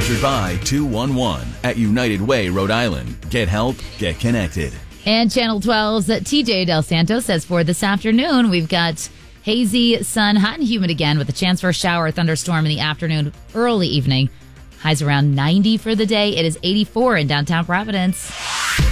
Sponsored by 211 at United Way, Rhode Island. Get help, get connected. And Channel 12's TJ Del Santo says for this afternoon, we've got hazy, sun, hot and humid again with a chance for a shower or thunderstorm in the afternoon, early evening. Highs around 90 for the day. It is 84 in downtown Providence.